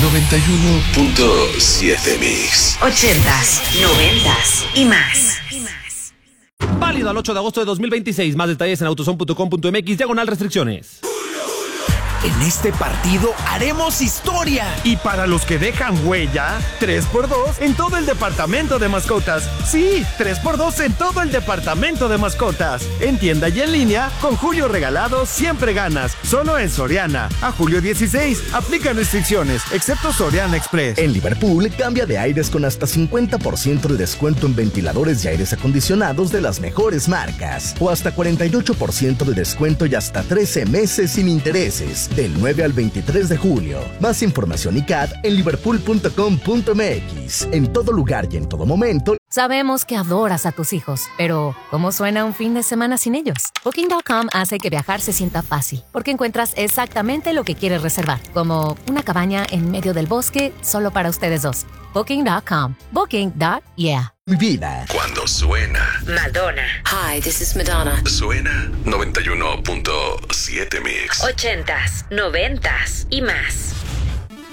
91.7 Mix. 80s, 90s y más. Válido al 8 de agosto de 2026. Más detalles en autozone.com.mx/restricciones. En este partido haremos historia. Y para los que dejan huella, 3x2 en todo el departamento de mascotas. Sí, 3x2 en todo el departamento de mascotas. En tienda y en línea, con Julio Regalado siempre ganas. Solo en Soriana. A julio 16, aplican restricciones, excepto Soriana Express. En Liverpool, cambia de aires con hasta 50% de descuento en ventiladores y aires acondicionados de las mejores marcas. O hasta 48% de descuento y hasta 13 meses sin intereses. Del 9 al 23 de julio. Más información y CAD en liverpool.com.mx. En todo lugar y en todo momento. Sabemos que adoras a tus hijos, pero ¿cómo suena un fin de semana sin ellos? Booking.com hace que viajar se sienta fácil, porque encuentras exactamente lo que quieres reservar, como una cabaña en medio del bosque solo para ustedes dos. Booking.com. Booking.yeah. Mi vida. Cuando suena Madonna. Hi, this is Madonna. Suena 91.7 Mix. 80s, 90s y más.